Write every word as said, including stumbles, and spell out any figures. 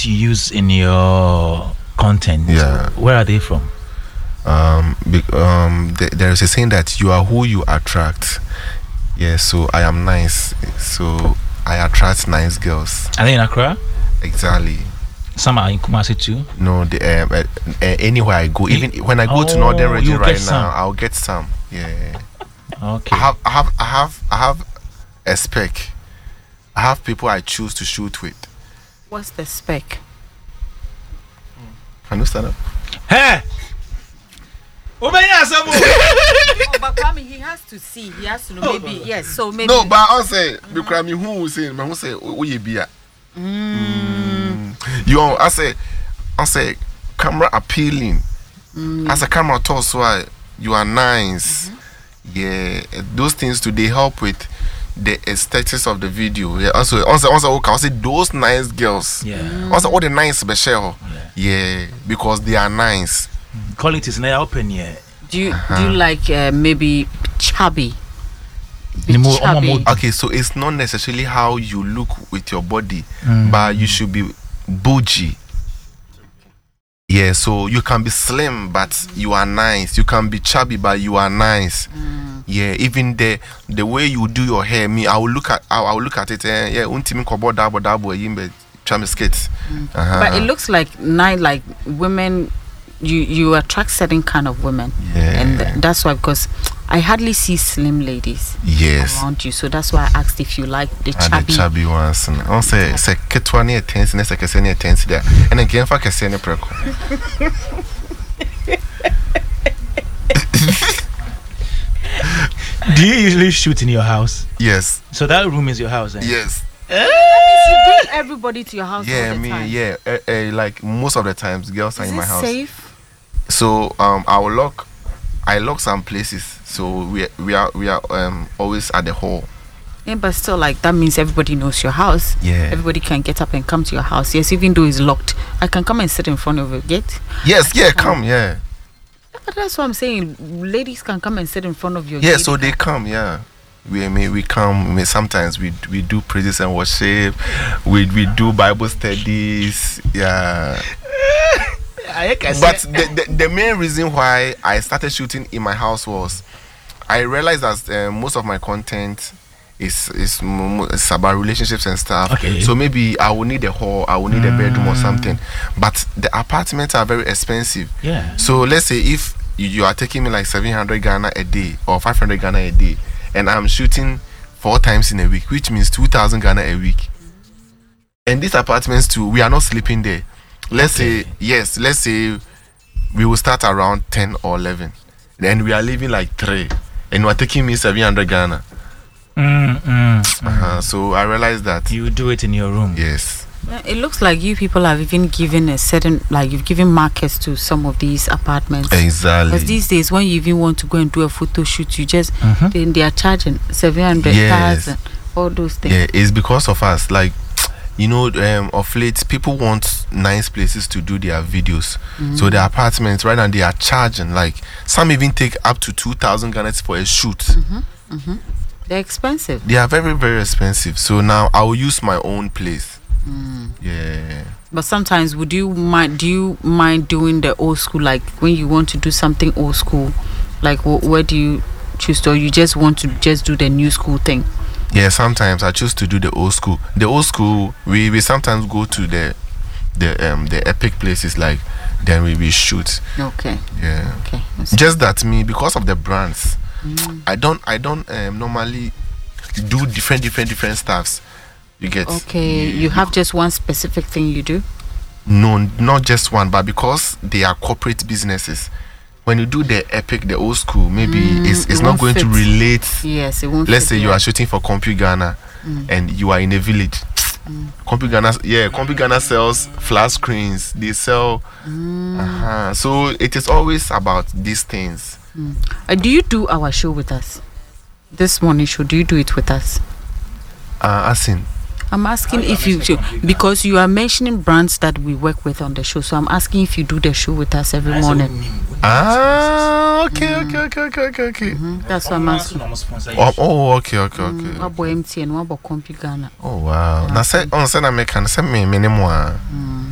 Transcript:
you use in your content, Yeah. where are they from? Um, be, um, th- there is a saying that you are who you attract. Yeah, so I am nice, so I attract nice girls. Are they in Accra? Exactly. Some are in Kumasi too. No, the, um, uh, uh, anywhere I go, even when I go to Oh, Northern region you'll right get some. now, I'll get some. Yeah. Okay. I have, I have, I have, I have a spec. I have people I choose to shoot with. What's the spec? Can you stand up? Hey! Obenya Samu! Oh, but Kwame, he has to see. He has to know. Maybe yes. So maybe. No, but I'll say because me who say, me who say, who you be? Mm. You know, I say, I say, camera appealing. Mm. As a camera toss, why you are nice. Mm-hmm. Yeah, those things do they help with the aesthetics of the video. Yeah, also, also, also, okay, I say those nice girls. Yeah. Mm. Also, all the nice special. Yeah. Yeah, because they are nice. Qualities now open here. Do you uh-huh. do you like uh, maybe chubby? More, chubby? Okay, so it's not necessarily how you look with your body, mm. but you should be bougie. Yeah, so you can be slim, but you are nice. You can be chubby, but you are nice. Mm. Yeah, even the the way you do your hair, me, I will look at I, I will look at it. Eh, yeah, untimi kobo dabo dabo yimbe chami skits. But it looks like nice, like women. You you attract certain kind of women, yeah, and th- that's why, because I hardly see slim ladies yes around you, so that's why I asked if you like the chubby. And the chubby ones. I say say ketwa ne tense ne se kese ne tense there, and again fa kese ne preko. Do you usually shoot in your house? Yes. So that room is your house, eh? Yes. That means you bring everybody to your house. Yeah, all the me, time. yeah. Uh, uh, like most of the times, girls are Is in my it house. Safe? So um, I will lock. I lock some places. So we we are we are um always at the hall. Yeah, but still, like that means everybody knows your house. Yeah. Everybody can get up and come to your house. Yes, even though it's locked, I can come and sit in front of your gate. Yes, yeah, come, yeah. But that's what I'm saying. Ladies can come and sit in front of your Yeah, gate. so they come, yeah. We may we come. May sometimes we we do praises and worship. We we do Bible studies. Yeah. But the, the the main reason why I started shooting in my house was I realized that uh, most of my content is is, is about relationships and stuff. Okay. So maybe I will need a hall, I will need mm. a bedroom or something. But the apartments are very expensive. Yeah. So let's say if you, you are taking me like seven hundred Ghana a day or five hundred Ghana a day, and I'm shooting four times in a week, which means two thousand Ghana a week. And these apartments too, we are not sleeping there. Let's okay. say, yes, let's say we will start around ten or eleven. Then we are leaving like three. And you are taking me seven hundred Ghana. Mm, mm, uh-huh. mm. So I realized that. You do it in your room. Yes. It looks like you people have even given a certain, like you've given markets to some of these apartments. Exactly. Because these days, when you even want to go and do a photo shoot, you just, mm-hmm. then they are charging seven hundred thousand, yes. all those things. Yeah, it's because of us. Like, you know, um, of late, people want nice places to do their videos. Mm-hmm. So the apartments, right now, they are charging. Like, some even take up to two thousand Ghana for a shoot. Mm-hmm. Mm-hmm. They're expensive. They are very, very expensive. So now I will use my own place. Mm. Yeah. But sometimes, would you mind? Do you mind doing the old school? Like when you want to do something old school, like wh- where do you choose to? Or you just want to just do the new school thing? Yeah, sometimes I choose to do the old school. The old school, we, we sometimes go to the the um the epic places, like then we, we shoot. Okay. Yeah. Okay. Just that me, because of the brands, mm. I don't I don't um, normally do different different different stuffs. You get. Okay. You have just one specific thing you do? No, not just one, but because they are corporate businesses. When you do the epic, the old school, maybe mm, it's, it's it not going fit. to relate. Yes, it won't. Let's fit, say yeah. you are shooting for Compu Ghana mm. and you are in a village. Mm. Compu Ghana, yeah, Compu Ghana sells flat screens. They sell. Mm. Uh-huh. So it is always about these things. Mm. Uh, do you do our show with us? This morning show, do you do it with us? Uh, as in? I'm asking if you, show, because you are mentioning brands that we work with on the show. So I'm asking if you do the show with us every morning. Ah, okay, mm. okay, okay, okay, okay, okay. Mm-hmm. That's what I'm asking. Oh, oh, okay, okay, okay. Mm, what about M T N? What about Compu Ghana? Oh wow. Now say on say na me can say me minimum.